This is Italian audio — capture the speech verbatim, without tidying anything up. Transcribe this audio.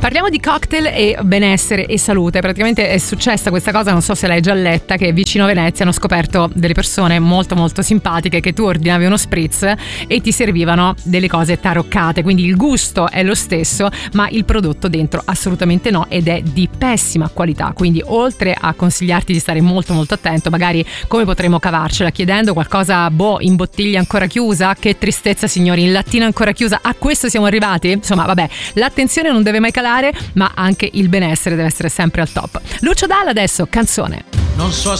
Parliamo di cocktail e benessere e salute. Praticamente è successa questa cosa, non so se l'hai già letta, che vicino a Venezia hanno scoperto delle persone molto molto simpatiche che tu ordinavi uno spritz e ti servivano delle cose taroccate, quindi il gusto è lo stesso ma il prodotto dentro assolutamente no, ed è di pessima qualità. Quindi oltre a consigliarti di stare molto molto attento, magari come potremo cavarcela chiedendo qualcosa boh in bottiglia ancora chiusa, che tristezza signori, in lattina ancora chiusa, a questo siamo arrivati? Insomma vabbè, l'attenzione non deve mai calare, ma anche il benessere deve essere sempre al top. Lucio Dalla adesso, canzone. Non so